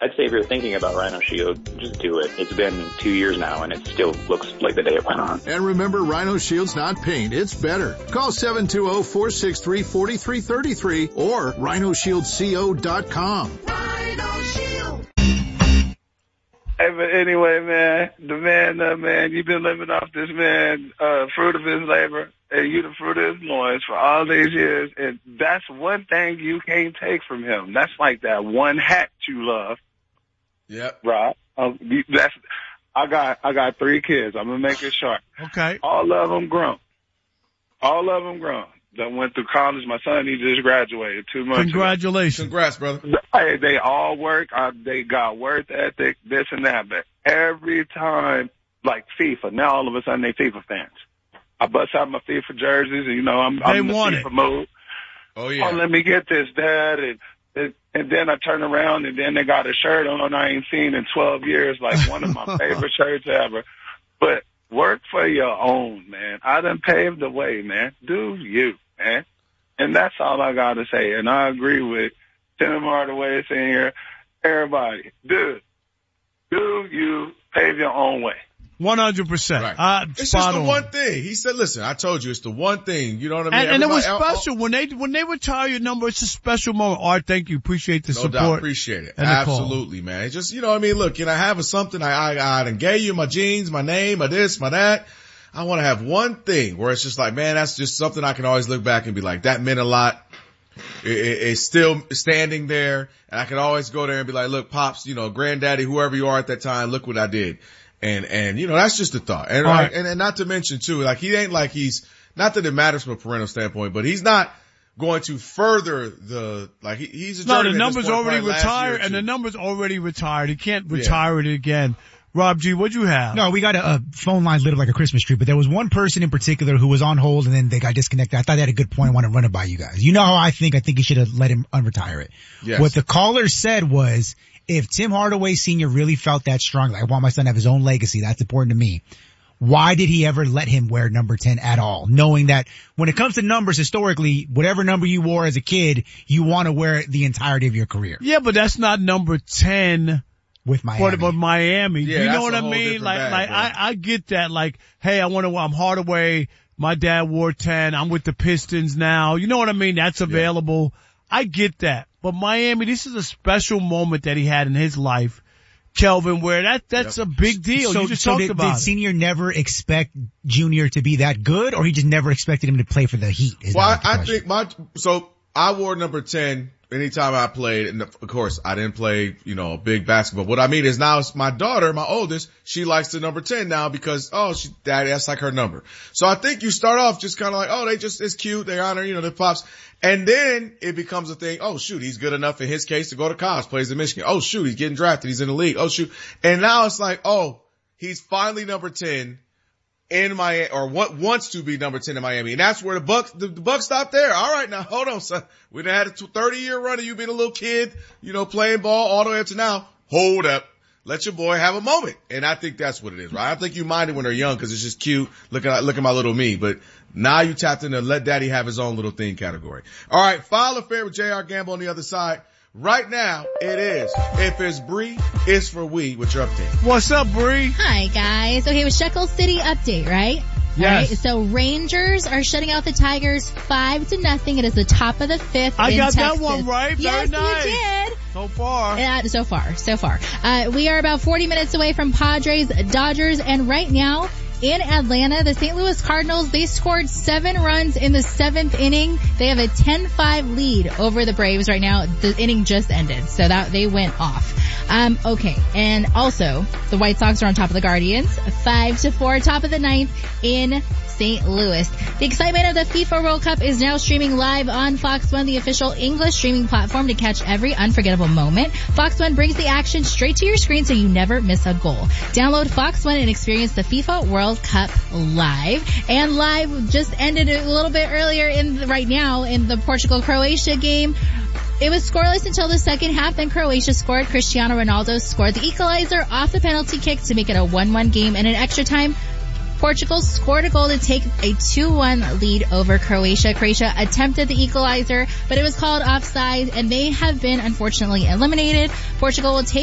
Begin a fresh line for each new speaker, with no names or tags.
I'd say if you're thinking about Rhino Shield, just do it. It's been 2 years now, and it still looks like the day it went on.
And remember, Rhino Shield's not paint, it's better. Call 720-463-4333 or rhinoshieldco.com.
Rhino Shield.
Hey, but anyway, man, the man, you've been living off this man, fruit of his labor, and you the fruit of his loins for all these years, and that's one thing you can't take from him. That's like that one hat you love.
Yep.
Right. I got 3 kids. I'm gonna make it short.
Okay.
All of them grown. That went through college. My son, he just graduated 2 months
Congratulations.
ago.
Congrats, brother.
Hey, they all work. They got work ethic, this and that. But every time, like FIFA, now all of a sudden they FIFA fans. I bust out my FIFA jerseys, and I'm in the FIFA mode.
Oh yeah.
Oh, let me get this, Dad, and then I turn around, and then they got a shirt on I ain't seen in 12 years, like one of my favorite shirts ever. But work for your own, man. I done paved the way, man. Do you, man? And that's all I got to say. And I agree with Tim Hardaway Sr. Everybody, do you pave your own way?
100%.
Right. It's just the one thing. He said, listen, I told you, it's the one thing. You know what I mean?
And it was special. When they retire your number, it's a special moment. Art, thank you. Appreciate the support.
No doubt. Appreciate it. Absolutely, man. It's just, you know what I mean? Look, can I have something? I done gave you my jeans, my name, my this, my that. I want to have one thing where it's just like, man, that's just something I can always look back and be like, that meant a lot. It's still standing there. And I can always go there and be like, look, Pops, granddaddy, whoever you are at that time, look what I did. And that's just a thought. And,
right.
and not to mention too, like he ain't like not that it matters from a parental standpoint, but he's not going to further he's a journeyman.
No, the number's already retired, and the number's already retired. He can't retire it again. Rob G, what'd you have?
No, we got a phone line lit up like a Christmas tree, but there was one person in particular who was on hold and then they got disconnected. I thought they had a good point. I want to run it by you guys. You know how I think you should have let him unretire it.
Yes.
What the caller said was, if Tim Hardaway Sr. really felt that strongly, I want my son to have his own legacy, that's important to me. Why did he ever let him wear number 10 at all? Knowing that when it comes to numbers, historically, whatever number you wore as a kid, you want to wear it the entirety of your career.
Yeah, but that's not number 10
with Miami.
But Miami.
Yeah,
you know what I mean? I get that. Like, hey, I'm Hardaway. My dad wore 10. I'm with the Pistons now. You know what I mean? That's available. Yeah. I get that. But Miami, this is a special moment that he had in his life, Kelvin, where that's a big deal. You just talked about it.
Did Senior never expect Junior to be that good, or he just never expected him to play for the Heat?
Well, I think I wore number 10 anytime I played, and of course I didn't play, big basketball. What I mean is now it's my daughter, my oldest, she likes the number 10 now because, daddy, that's like her number. So I think you start off just kind of like, it's cute, they honor, the pops. And then it becomes a thing, oh shoot, he's good enough in his case to go to college, plays in Michigan. Oh shoot, he's getting drafted, he's in the league. Oh shoot. And now it's like, he's finally number 10 in Miami, or what wants to be number 10 in Miami. And that's where the Bucks stop there. All right, now hold on, son. We done had a 30-year run of you being a little kid, playing ball all the way up to now. Hold up. Let your boy have a moment. And I think that's what it is, right? I think you mind it when they're young because it's just cute. Look at my little me. But now you tapped into let daddy have his own little thing category. All right. File affair with J.R. Gamble on the other side. Right now, it is. If it's Bree, it's for we. What's your update?
What's up, Bree?
Hi, guys. Okay, with Shekel City update, right?
Yes.
Right, so Rangers are shutting out the Tigers 5-0. It is the top of the 5th.
I got
Texas.
that one right.
Yes,
very nice.
you did.
So far.
So far. We are about 40 minutes away from Padres, Dodgers, and right now in Atlanta, the St. Louis Cardinals, they scored 7 runs in the 7th inning. They have a 10-5 lead over the Braves right now. The inning just ended, so that they went off. Okay. And also, the White Sox are on top of the Guardians, 5-4, top of the 9th in St. Louis. The excitement of the FIFA World Cup is now streaming live on Fox One, the official English streaming platform to catch every unforgettable moment. Fox One brings the action straight to your screen so you never miss a goal. Download Fox One and experience the FIFA World Cup live. And live just ended a little bit earlier right now in the Portugal-Croatia game. It was scoreless until the second half, then Croatia scored. Cristiano Ronaldo scored the equalizer off the penalty kick to make it a 1-1 game. And in extra time, Portugal scored a goal to take a 2-1 lead over Croatia. Croatia attempted the equalizer, but it was called offside, and they have been unfortunately eliminated. Portugal will take